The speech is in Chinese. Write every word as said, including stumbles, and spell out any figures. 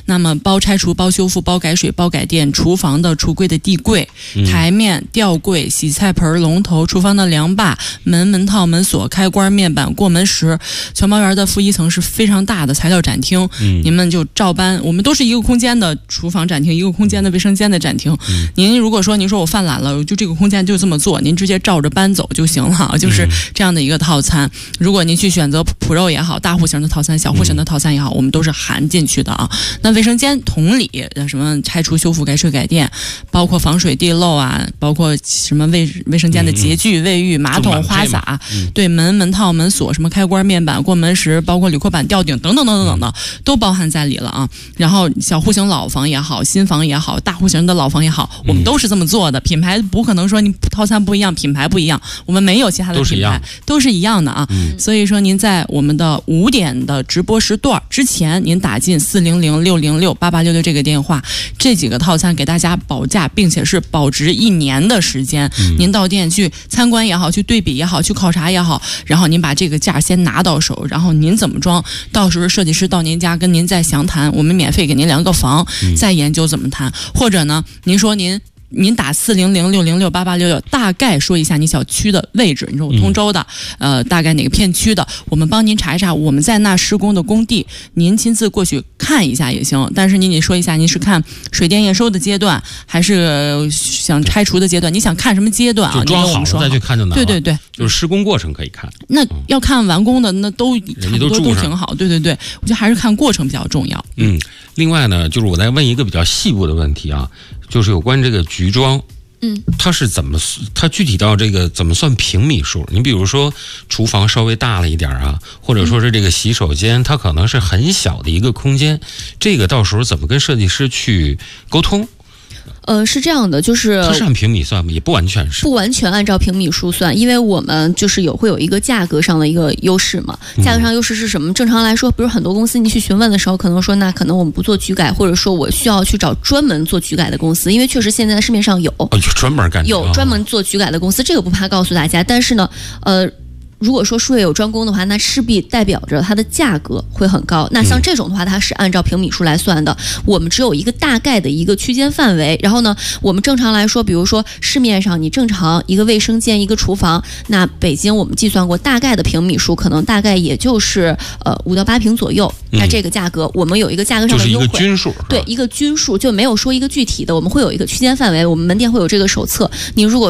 那么包拆除、包修复、包改水、包改电，厨房的橱柜的地柜、 嗯、 台面、吊柜、洗菜盆、龙头、厨房的梁把、门、门套、门锁、开关、面板、过门石。全包园的负一层是非常大的材料展厅， 嗯、 你们就照搬，我们都是一个空间的厨房展厅，一个空间的卫生间的展厅。嗯、您如果说您说我犯懒了，就这个空间就这么做，您直接照着搬走就行了，就是这样的一个套餐。嗯、如果您去选择普肉也好，大户型的套餐、小户型的套餐也好，我们都是含进去的啊。那卫生间同理，什么拆除、修复、改水、改电，包括防水地漏啊，包括什么卫卫生间的洁具、卫浴、马桶、花洒， 嗯、 对门、门套、门锁，什么开关、面板、过门石，包括铝扣板、吊顶等等等等等等，都包含在里了啊。然后小户型老房也好，新房也好，大户型的老房也好，我们都是这么做的。品牌不可能说你套餐不一样，品牌不一样，我们没有其他的品牌，都是一样的啊。 嗯、 所以说您在我们的五点的直播时段之前，您打进四零零六零六八八六六这个电话，这几个套餐给大家保价，并且是保值一年的时间。 嗯、 您到店去参观也好，去对比也好，去考察也好，然后您把这个价先拿到手，然后您怎么装，到时候设计师到您家跟您再详谈，我们免费给您量个房， 嗯、 再研究怎么谈。或者呢，您说您。您打四零零六零六八八六六，大概说一下你小区的位置。你说我通州的，嗯、呃，大概哪个片区的，我们帮您查一查。我们在那施工的工地，您亲自过去看一下也行。但是您得说一下，您是看水电验收的阶段，还是想拆除的阶段？你想看什么阶段啊？ 就装好了再去看就难了。 对对对， 就是施工过程可以看。 那要看完工的，那都差不多都都挺好。对对对，我觉得还是看过程比较重要。 嗯，另外呢，就是我再问一个比较细部的问题啊。就是有关这个局装， 嗯， 它是怎么，它具体到这个怎么算平米数？你比如说厨房稍微大了一点啊，或者说是这个洗手间，它可能是很小的一个空间，这个到时候怎么跟设计师去沟通？ 呃，是这样的，就是它是按平米算吗？也不完全是， 不完全按照平米数算，因为我们就是有会有一个价格上的一个优势嘛。价格上优势是什么？嗯、正常来说，比如很多公司你去询问的时候，可能说那可能我们不做局改，或者说我需要去找专门做局改的公司，因为确实现在市面上有， 哦、有专门干有专门做局改的公司，这个不怕告诉大家。但是呢，呃。如果说术业有专攻的话，那势必代表着它的价格会很高。那像这种的话，它是按照平米数来算的。我们只有一个大概的一个区间范围。然后呢，我们正常来说，比如说市面上你正常一个卫生间、一个厨房，那北京我们计算过大概的平米数，可能大概也就是呃五到八平左右。那这个价格，我们有一个价格上的优惠， 就是一个均数， 对，一个均数就没有说一个具体的，我们会有一个区间范围。我们门店会有这个手册。你如果